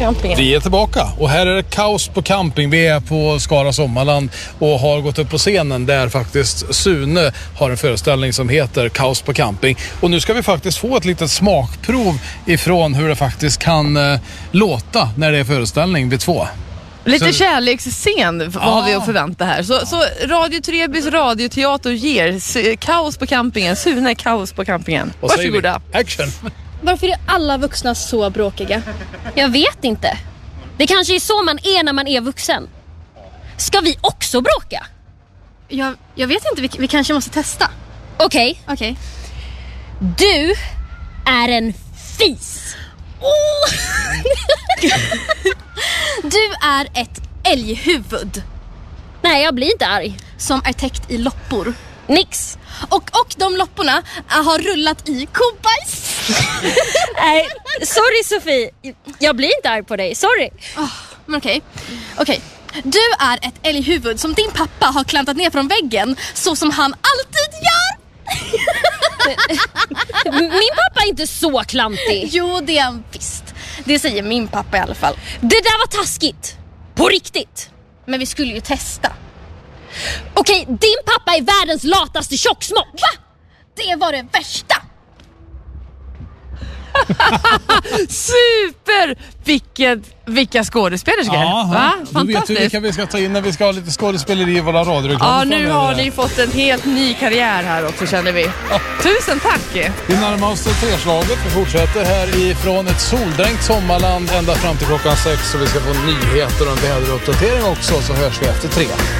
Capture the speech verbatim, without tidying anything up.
campingen. Vi är tillbaka och här är det kaos på camping. Vi är på Skara Sommarland och har gått upp på scenen där faktiskt Sune har en föreställning som heter Kaos på camping. Och nu ska vi faktiskt få ett litet smakprov ifrån hur det faktiskt kan eh, låta när det är föreställning vid två. Lite Så... kärleksscen vad ah. har vi att förvänta här. Så, så Radio Trebys radioteater ger s- kaos på campingen. Sune, kaos på campingen. Vad säger vi? Varsågoda. Action! Varför är alla vuxna så bråkiga? Jag vet inte. Det kanske är så man är när man är vuxen. Ska vi också bråka? Jag, jag vet inte, vi, vi kanske måste testa. Okej. Okej. Okay. Du är en fis. Oh. Du är ett älghuvud. Nej, jag blir inte arg. Som är täckt i loppor. Nix. Och, och de lopporna har rullat i kobajs. Nej, sorry Sofie. Jag blir inte arg på dig, sorry. Oh, men okej. Okej. Du är ett älghuvud som din pappa har klantat ner från väggen. Så som han alltid gör. Min pappa är inte så klantig. Jo, det är han visst. Det säger min pappa i alla fall. Det där var taskigt. På riktigt. Men vi skulle ju testa. Okej, din pappa är världens lataste tjocksmock. Va? Det var det värsta. Super! Vilket, vilka skådespelerskor. Ja, Va? då vet Fantastiskt. vi vilka vi ska ta in när vi ska ha lite skådespeleri i våra radioreklam. Ja, nu har ni fått en helt ny karriär här också, känner vi. Tusen tack! Vi närmar oss treslaget. Vi fortsätter här ifrån ett soldränkt sommarland ända fram till klockan sex. Så vi ska få nyheter och en väderuppdatering också, så hörs vi efter tre.